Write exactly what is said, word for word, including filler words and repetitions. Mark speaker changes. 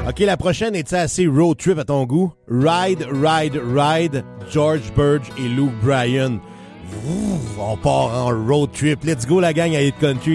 Speaker 1: OK, la prochaine, est-tu assez road trip à ton goût? Ride, Ride, Ride, George Burge et Luke Bryan. Ouh, on part en road trip. Let's go, la gang à Hit Country.